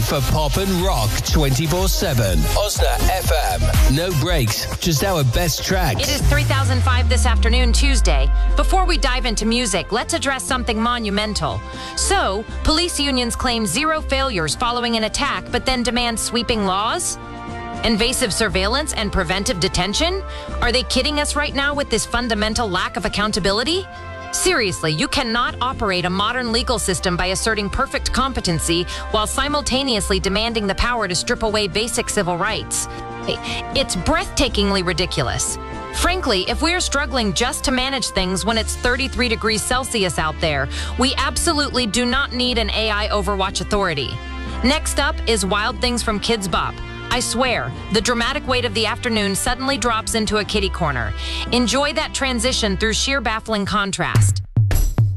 for pop and rock 24/7. Osna FM. No breaks, just our best tracks. It is 3005 this afternoon, Tuesday. Before we dive into music, let's address something monumental. So, police unions claim 0 failures following an attack, but then demand sweeping laws? Invasive surveillance and preventive detention? Are they kidding us right now with this fundamental lack of accountability? Seriously, you cannot operate a modern legal system by asserting perfect competency while simultaneously demanding the power to strip away basic civil rights. It's breathtakingly ridiculous. Frankly, if we're struggling just to manage things when it's 33 degrees Celsius out there, we absolutely do not need an AI Overwatch authority. Next up is Wild Things from Kidz Bop. I swear, the dramatic weight of the afternoon suddenly drops into a kiddie corner. Enjoy that transition through sheer baffling contrast.